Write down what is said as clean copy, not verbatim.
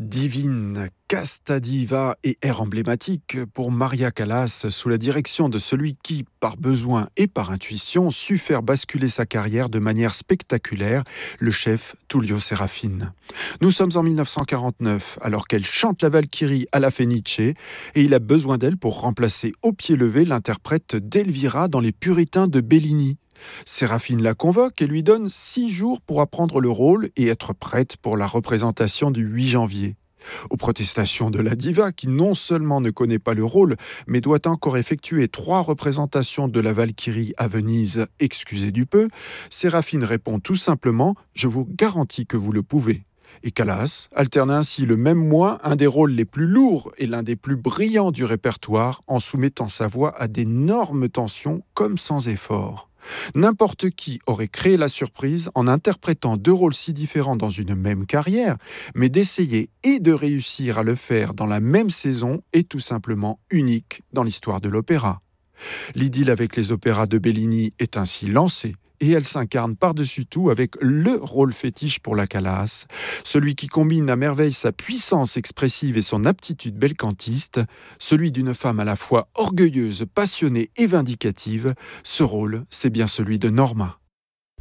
Divine, casta diva et air emblématique pour Maria Callas sous la direction de celui qui, par besoin et par intuition, sut faire basculer sa carrière de manière spectaculaire, le chef Tullio Serafin. Nous sommes en 1949, alors qu'elle chante la Valkyrie à la Fenice, et il a besoin d'elle pour remplacer au pied levé l'interprète d'Elvira dans Les Puritains de Bellini. Séraphine la convoque et lui donne 6 jours pour apprendre le rôle et être prête pour la représentation du 8 janvier. Aux protestations de la diva, qui non seulement ne connaît pas le rôle, mais doit encore effectuer 3 représentations de la Valkyrie à Venise, excusez du peu, Séraphine répond tout simplement « Je vous garantis que vous le pouvez ». Et Callas alterne ainsi le même mois un des rôles les plus lourds et l'un des plus brillants du répertoire en soumettant sa voix à d'énormes tensions comme sans effort. N'importe qui aurait créé la surprise en interprétant 2 rôles si différents dans une même carrière, mais d'essayer et de réussir à le faire dans la même saison est tout simplement unique dans l'histoire de l'opéra. L'idylle avec les opéras de Bellini est ainsi lancée et elle s'incarne par-dessus tout avec le rôle fétiche pour la Callas, celui qui combine à merveille sa puissance expressive et son aptitude belcantiste, celui d'une femme à la fois orgueilleuse, passionnée et vindicative. Ce rôle, c'est bien celui de Norma.